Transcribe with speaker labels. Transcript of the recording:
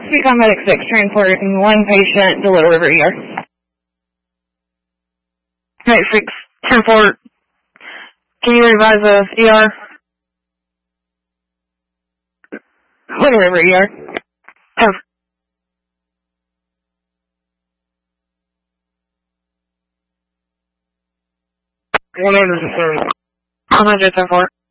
Speaker 1: Speak on Medic 6, transporting one patient to Little River ER. Medic 6, transport. Can you revise the ER? Little River ER.
Speaker 2: One under the service.
Speaker 1: 104.